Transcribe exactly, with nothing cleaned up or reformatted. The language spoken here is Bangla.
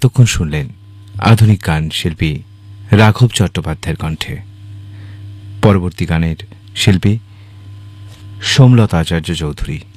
এতক্ষণ শুনলেন আধুনিক গান শিল্পী রাঘব চট্টোপাধ্যায়ের কণ্ঠে। পরবর্তী গানের শিল্পী সোমলতা আচার্য চৌধুরী।